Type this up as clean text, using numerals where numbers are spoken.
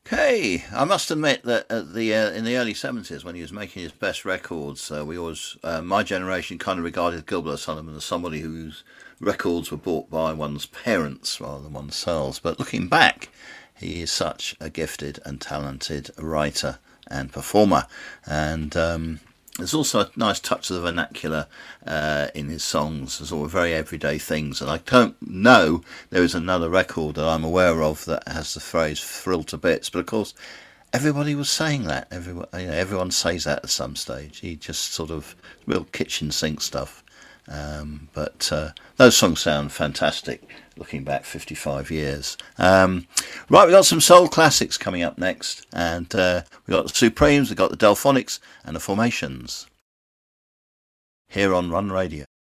Okay, I must admit that at in the early 70s, when he was making his best records, we always my generation kind of regarded Gilbert Sullivan as somebody whose records were bought by one's parents rather than oneself. But looking back, he is such a gifted and talented writer and performer, and there's also a nice touch of the vernacular in his songs. There's all very everyday things, and I don't know there is another record that I'm aware of that has the phrase "thrilled to bits." But of course, everybody was saying that. Everyone says that at some stage. He just sort of real kitchen sink stuff. But those songs sound fantastic. Looking back 55 years. Right, we've got some soul classics coming up next, and we've got the Supremes, we've got the Delphonics, and the Formations here on Run Radio.